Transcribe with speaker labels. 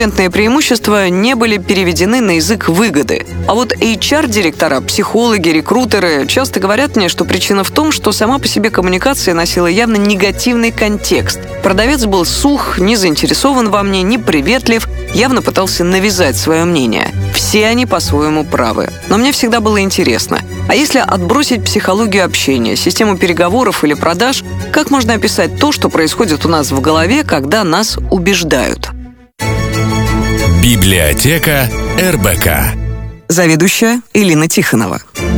Speaker 1: преимущества не были переведены на язык выгоды. А вот HR-директора, психологи, рекрутеры часто говорят мне, что причина в том, что сама по себе коммуникация носила явно негативный контекст. Продавец был сух, не заинтересован во мне, неприветлив, явно пытался навязать свое мнение. Все они по-своему правы. Но мне всегда было интересно, а если отбросить психологию общения, систему переговоров или продаж, как можно описать то, что происходит у нас в голове, когда нас убеждают?
Speaker 2: Библиотека РБК.
Speaker 1: Заведующая Элина Тихонова.